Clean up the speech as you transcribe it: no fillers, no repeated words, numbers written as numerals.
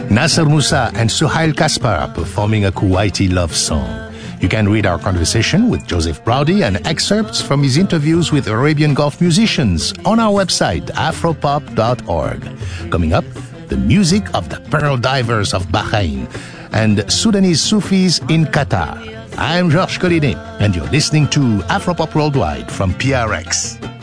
Nasser Musa and Suhail Kaspar performing a Kuwaiti love song. You can read our conversation with Joseph Braudy and excerpts from his interviews with Arabian Gulf musicians on our website, afropop.org. Coming up, the music of the Pearl Divers of Bahrain and Sudanese Sufis in Qatar. I'm Georges Collinet, and you're listening to Afropop Worldwide from PRX.